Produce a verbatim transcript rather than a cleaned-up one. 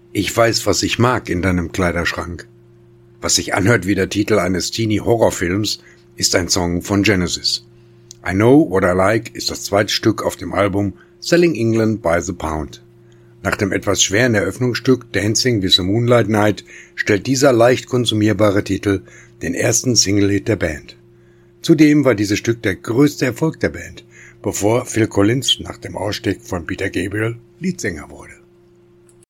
Ich weiß, was ich mag in deinem Kleiderschrank. Was sich anhört wie der Titel eines Teenie-Horrorfilms, ist ein Song von Genesis. I Know What I Like ist das zweite Stück auf dem Album Selling England by the Pound. Nach dem etwas schweren Eröffnungsstück Dancing with the Moonlight Night stellt dieser leicht konsumierbare Titel den ersten Single-Hit der Band. Zudem war dieses Stück der größte Erfolg der Band, bevor Phil Collins nach dem Ausstieg von Peter Gabriel Leadsänger wurde.